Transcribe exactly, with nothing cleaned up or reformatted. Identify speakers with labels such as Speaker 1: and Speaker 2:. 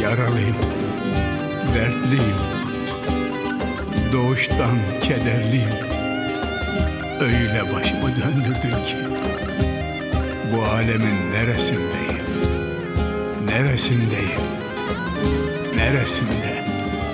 Speaker 1: Yaralıyım, dertliyim, doğuştan kederliyim. Öyle başımı döndürdün ki bu alemin neresindeyim, neresindeyim, neresinde?